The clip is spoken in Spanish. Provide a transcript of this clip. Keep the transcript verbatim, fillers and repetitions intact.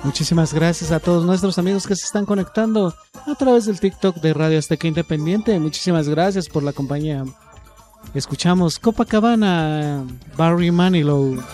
Muchísimas gracias a todos nuestros amigos que se están conectando a través del TikTok de Radio Azteca Independiente. Muchísimas gracias por la compañía. Escuchamos Copacabana, Barry Manilow.